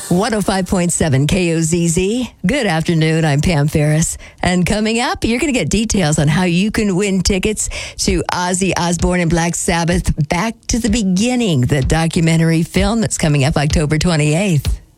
105.7 KOZZ. Good afternoon. I'm Pam Ferris. And coming up, you're going to get details on how you can win tickets to Ozzy Osbourne and Black Sabbath Back to the Beginning, the documentary film that's coming up October 28th.